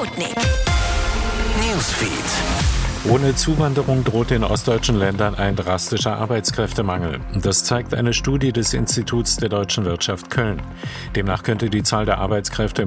Sputnik Newsfeed. Ohne Zuwanderung droht in ostdeutschen Ländern ein drastischer Arbeitskräftemangel. Das zeigt eine Studie des Instituts der deutschen Wirtschaft Köln. Demnach könnte die Zahl der Arbeitskräfte